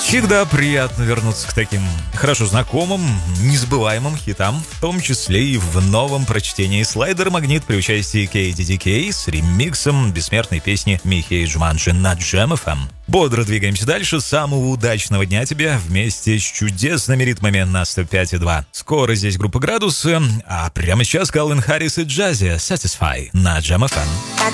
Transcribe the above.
Всегда приятно вернуться к таким хорошо знакомым, незабываемым хитам, в том числе и в новом прочтении «Слайдер Магнит» при участии KDDK с ремиксом бессмертной песни Михея Джуманджи на Jam FM. Бодро двигаемся дальше. Самого удачного дня тебе вместе с чудесными ритмами на 105,2. Скоро здесь группа «Градусы», а прямо сейчас Калвин Харрис и Джази «Satisfy» на Jam FM.